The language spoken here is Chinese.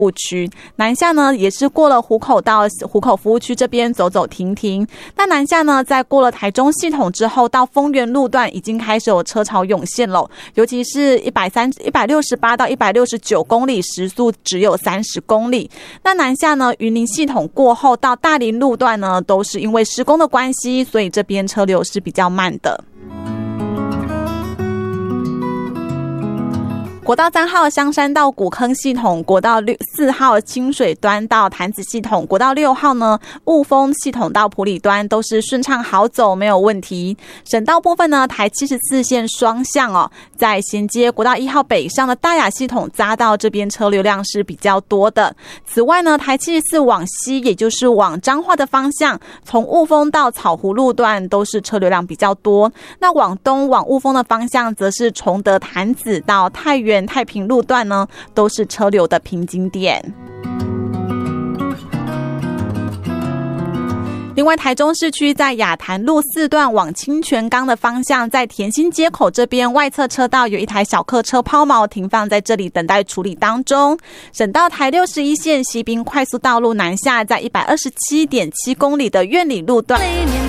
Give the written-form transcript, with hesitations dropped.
务区。南下呢也是过了湖口到湖口服务区这边走走停停。那南下呢在过了台中系统之后，到丰原路段已经开始有车潮涌现了，尤其是168到169公里，时速只有30公里。那南下呢云林系统过后到大林路段呢，都是因为施工的关系，所以这边车流是比较慢的。国道3号香山到古坑系统，国道4号清水端到潭子系统，国道6号呢雾峰系统到埔里端都是顺畅好走，没有问题。省道部分呢，台74线双向在衔接国道1号北上的大雅系统匝道这边车流量是比较多的。此外呢，台74往西，也就是往彰化的方向，从雾峰到草湖路段都是车流量比较多。那往东往雾峰的方向，则是崇德潭子到太原太平路段呢，都是车流的瓶颈点。另外，台中市区在雅潭路4段往清泉岗的方向，在田心街口这边外侧车道有一台小客车抛锚停放在这里等待处理当中。省道台61线西滨快速道路南下，在127.7公里的苑里路段。